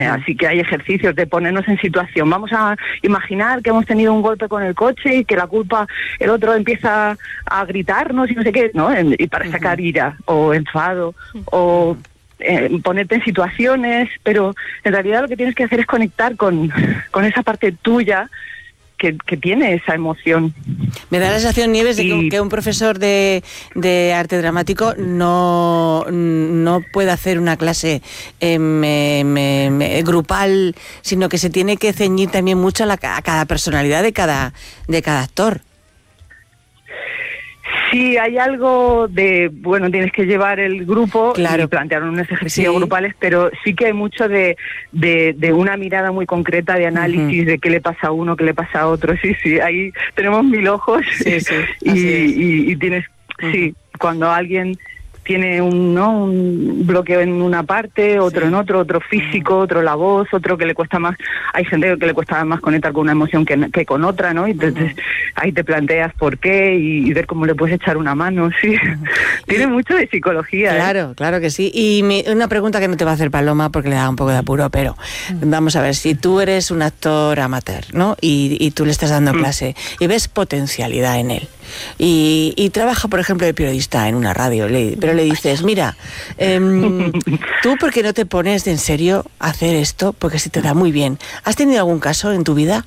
Así que hay ejercicios de ponernos en situación. Vamos a imaginar que hemos tenido un golpe con el coche y que la culpa, el otro empieza a gritarnos y no sé qué, ¿no? Y para sacar ira o enfado o ponerte en situaciones, pero en realidad lo que tienes que hacer es conectar con esa parte tuya que tiene esa emoción. Me da la sensación, Nieves, de que un profesor de arte dramático no puede hacer una clase grupal, sino que se tiene que ceñir también mucho a cada personalidad de cada actor. Sí, hay algo de, bueno, tienes que llevar el grupo y plantear unos ejercicios grupales, pero sí que hay mucho de una mirada muy concreta, de análisis de qué le pasa a uno, qué le pasa a otro. Sí, ahí tenemos 1000 ojos y tienes, cuando alguien tiene un bloqueo en una parte, otro en otro físico, otro la voz, otro que le cuesta más. Hay gente que le cuesta más conectar con una emoción que con otra, ¿no? Y entonces ahí te planteas por qué y ver cómo le puedes echar una mano, sí. Tiene mucho de psicología. Claro que sí. Y una pregunta que no te va a hacer Paloma porque le da un poco de apuro, pero vamos a ver, si tú eres un actor amateur, ¿no? Y tú le estás dando clase y ves potencialidad en él. Y trabaja, por ejemplo, de periodista en una radio, pero le dices, mira, tú ¿por qué no te pones en serio a hacer esto? Porque se te da muy bien. ¿Has tenido algún caso en tu vida?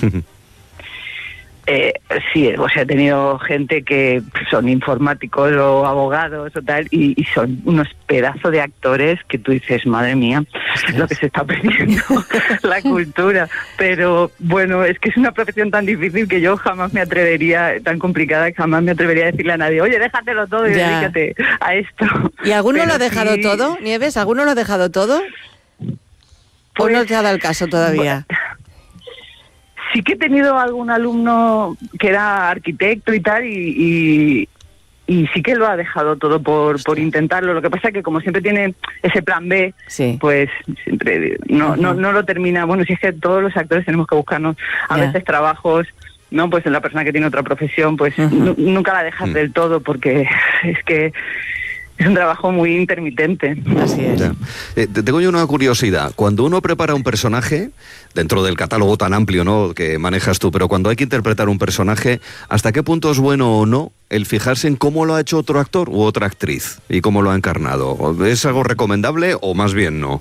Sí, o sea, he tenido gente que son informáticos o abogados o tal, y son unos pedazos de actores que tú dices, madre mía, lo que se está perdiendo la cultura. Pero bueno, es que es una profesión tan difícil que yo jamás me atrevería, tan complicada, que jamás me atrevería a decirle a nadie, oye, déjatelo todo y dedícate a esto. ¿Y alguno lo ha dejado todo, Nieves? ¿Alguno lo ha dejado todo? ¿O no te ha dado el caso todavía? Sí que he tenido algún alumno que era arquitecto y tal, y sí que lo ha dejado todo por intentarlo. Lo que pasa es que como siempre tiene ese plan B, pues siempre no lo termina. Bueno, si es que todos los actores tenemos que buscarnos a veces trabajos, ¿no? Pues en la persona que tiene otra profesión, pues nunca la dejas del todo, porque es que es un trabajo muy intermitente. Así es. Tengo yo una curiosidad. Cuando uno prepara un personaje, dentro del catálogo tan amplio, ¿no?, que manejas tú, pero cuando hay que interpretar un personaje, ¿hasta qué punto es bueno o no el fijarse en cómo lo ha hecho otro actor u otra actriz y cómo lo ha encarnado? ¿Es algo recomendable o más bien no?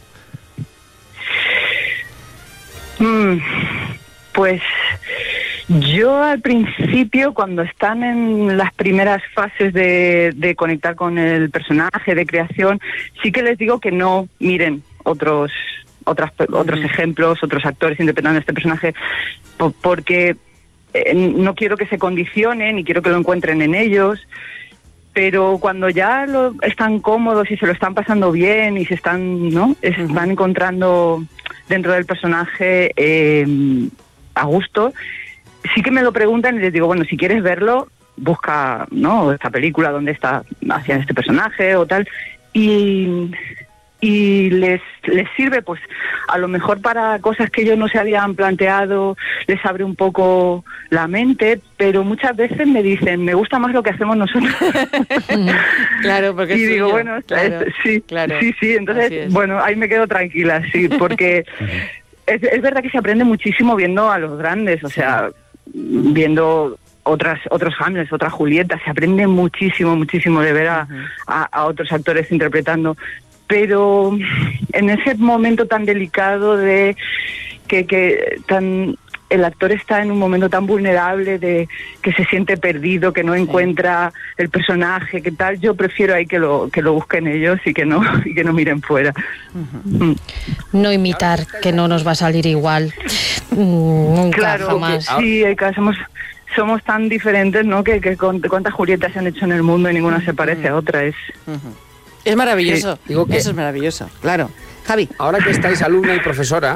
Pues yo al principio, cuando están en las primeras fases de conectar con el personaje, de creación, sí que les digo que no miren otros ejemplos, otros actores interpretando este personaje, porque no quiero que se condicionen y quiero que lo encuentren en ellos. Pero cuando ya están cómodos y se lo están pasando bien y se están encontrando dentro del personaje a gusto, sí que me lo preguntan y les digo, bueno, si quieres verlo, busca, ¿no?, esta película donde está hacia este personaje o tal, y les sirve, pues a lo mejor para cosas que ellos no se habían planteado, les abre un poco la mente, pero muchas veces me dicen, me gusta más lo que hacemos nosotros. Claro, porque y digo, bueno, sí, entonces, bueno, ahí me quedo tranquila, sí, porque es verdad que se aprende muchísimo viendo a los grandes, o sea, viendo otros Hamlets, otras Julietas, se aprende muchísimo de ver a otros actores interpretando. Pero en ese momento tan delicado de que el actor está en un momento tan vulnerable, de que se siente perdido, que no encuentra el personaje, que tal, yo prefiero ahí que lo busquen ellos y que no miren fuera. No imitar, que no nos va a salir igual. Nunca, jamás. Sí, somos tan diferentes, ¿no? Que cuántas Julietas se han hecho en el mundo y ninguna se parece a otra. Es maravilloso. Digo que eso es maravilloso, claro. Javi. Ahora que estáis alumna y profesora,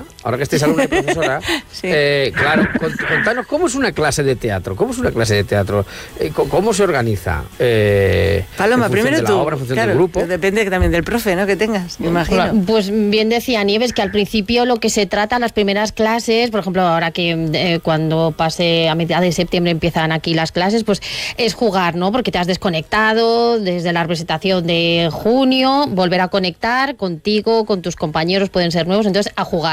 claro, contanos, ¿cómo es una clase de teatro? ¿Cómo se organiza? Paloma, primero tú. Obra, del grupo. Depende también del profe, ¿no?, que tengas, me imagino. Pues bien decía Nieves que al principio lo que se trata, las primeras clases, por ejemplo, ahora que cuando pase a mitad de septiembre empiezan aquí las clases, pues es jugar, ¿no? Porque te has desconectado desde la representación de junio, volver a conectar contigo, con tus compañeros, pueden ser nuevos, entonces a jugar.